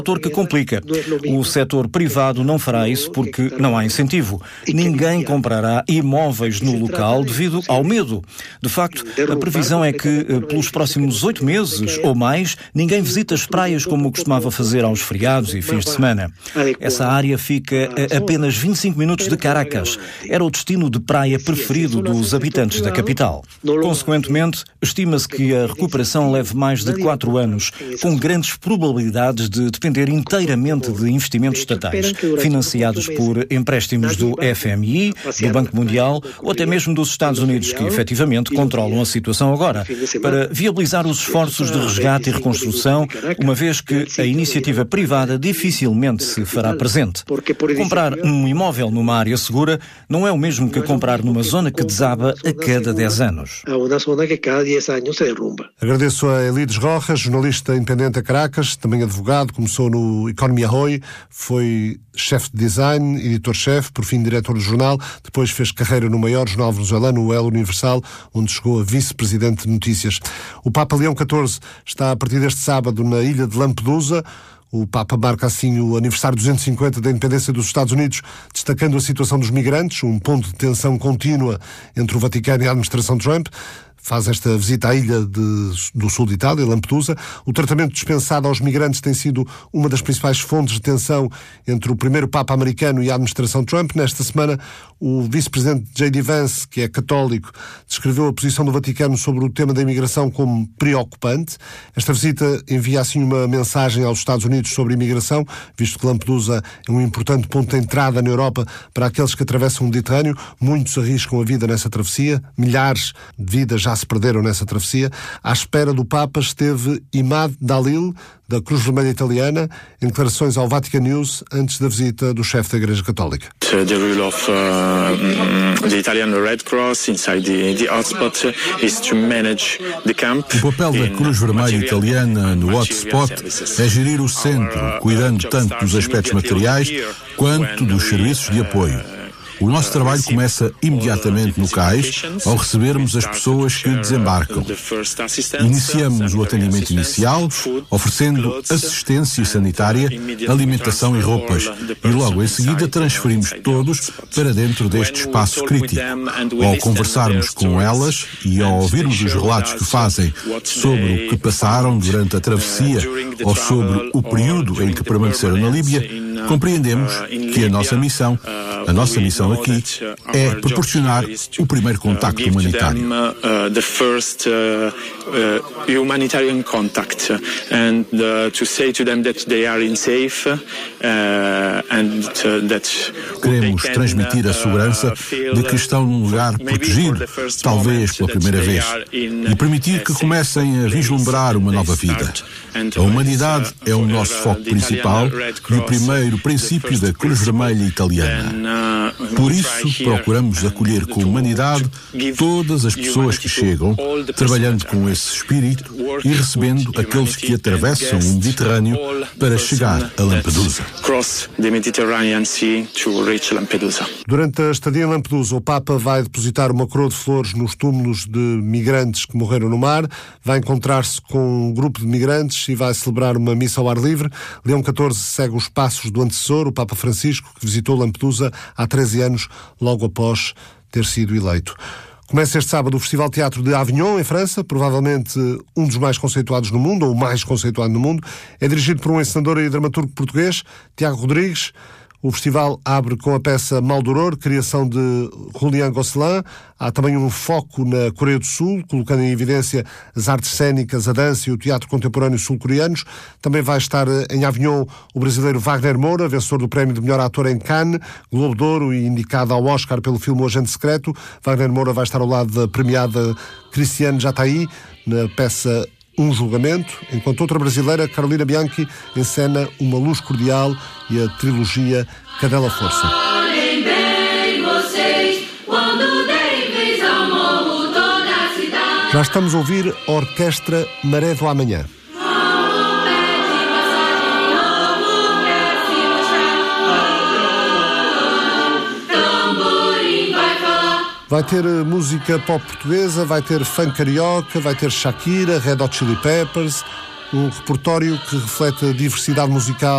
fator que complica. O setor privado não fará isso porque não há incentivo. Ninguém comprará imóveis no local devido ao medo. De facto, a previsão é que, pelos próximos 8 meses ou mais, ninguém visita as praias como costumava fazer aos feriados e fins de semana. Essa área fica a apenas 25 minutos de Caracas. Era o destino de praia preferido dos habitantes da capital. Consequentemente, estima-se que a recuperação leve mais de 4 anos, com grandes probabilidades de depender inteiramente de investimentos estatais, financiados por empréstimos do FMI, do Banco Mundial ou até mesmo dos Estados Unidos, que efetivamente controlam a situação agora, para viabilizar os esforços de resgate e reconstrução, uma vez que a iniciativa privada dificilmente se fará presente. Comprar um imóvel numa área segura não é o mesmo que comprar numa zona que desaba a cada 10 anos. Agradeço a Elides Rojas, jornalista independente a Caracas, também advogado, começou no Economia Hoy, foi chefe de design, editor-chefe, por fim diretor do jornal, depois fez carreira no maior jornal venezuelano, o El Universal, onde chegou a vice-presidente de notícias. O Papa Leão XIV está a partir deste sábado na ilha de Lampedusa. O Papa marca assim o aniversário 250 da independência dos Estados Unidos, destacando a situação dos migrantes, um ponto de tensão contínua entre o Vaticano e a administração Trump. Faz esta visita à ilha do sul de Itália, Lampedusa. O tratamento dispensado aos migrantes tem sido uma das principais fontes de tensão entre o primeiro Papa americano e a administração Trump. Nesta semana, o vice-presidente J.D. Vance, que é católico, descreveu a posição do Vaticano sobre o tema da imigração como preocupante. Esta visita envia assim uma mensagem aos Estados Unidos sobre a imigração, visto que Lampedusa é um importante ponto de entrada na Europa para aqueles que atravessam o Mediterrâneo. Muitos arriscam a vida nessa travessia. Milhares de vidas já se perderam nessa travessia. À espera do Papa esteve Imad Dalil, da Cruz Vermelha Italiana, em declarações ao Vatican News antes da visita do chefe da Igreja Católica. The role of the Italian Red Cross inside the hotspot is to manage the camp. O papel da Cruz Vermelha Italiana no hotspot é gerir o centro, cuidando tanto dos aspectos materiais quanto dos serviços de apoio. O nosso trabalho começa imediatamente no cais, ao recebermos as pessoas que desembarcam. Iniciamos o atendimento inicial, oferecendo assistência sanitária, alimentação e roupas, e logo em seguida transferimos todos para dentro deste espaço crítico. Ao conversarmos com elas e ao ouvirmos os relatos que fazem sobre o que passaram durante a travessia ou sobre o período em que permaneceram na Líbia, compreendemos que a nossa missão aqui é proporcionar o primeiro contacto humanitário. Humanitarian contact and to say to them that they are safe and that queremos transmitir a segurança de que estão num lugar protegido, talvez pela primeira vez, e permitir que comecem a vislumbrar uma nova vida. A humanidade é o nosso foco principal e o primeiro princípio da Cruz Vermelha Italiana. Por isso, procuramos acolher com humanidade todas as pessoas que chegam, trabalhando com esse espírito e recebendo aqueles que atravessam o Mediterrâneo para chegar a Lampedusa. Durante a estadia em Lampedusa, o Papa vai depositar uma coroa de flores nos túmulos de migrantes que morreram no mar, vai encontrar-se com um grupo de migrantes e vai celebrar uma missa ao ar livre. Leão XIV segue os passos do antecessor, o Papa Francisco, que visitou Lampedusa há 13 anos, logo após ter sido eleito. Começa este sábado o Festival de Teatro de Avignon, em França, provavelmente um dos mais conceituados no mundo, ou o mais conceituado no mundo. É dirigido por um encenador e dramaturgo português, Tiago Rodrigues. O festival abre com a peça Maldoror, criação de Julian Gosselin. Há também um foco na Coreia do Sul, colocando em evidência as artes cênicas, a dança e o teatro contemporâneo sul-coreanos. Também vai estar em Avignon o brasileiro Wagner Moura, vencedor do prémio de melhor ator em Cannes, Globo de Ouro e indicado ao Oscar pelo filme O Agente Secreto. Wagner Moura vai estar ao lado da premiada Cristiane Jataí na peça Um Julgamento, enquanto outra brasileira, Carolina Bianchi, encena Uma Luz Cordial e a trilogia Cadela Força. Já estamos a ouvir a Orquestra Maré do Amanhã. Vai ter música pop portuguesa, vai ter funk carioca, vai ter Shakira, Red Hot Chili Peppers, um repertório que reflete a diversidade musical